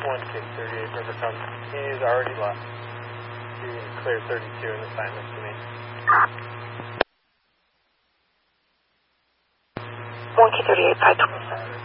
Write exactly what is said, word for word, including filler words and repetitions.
one K thirty-eight Rivercom. He's already left. He cleared thirty-two in assignment to me. one K thirty-eight, five twenty-seven.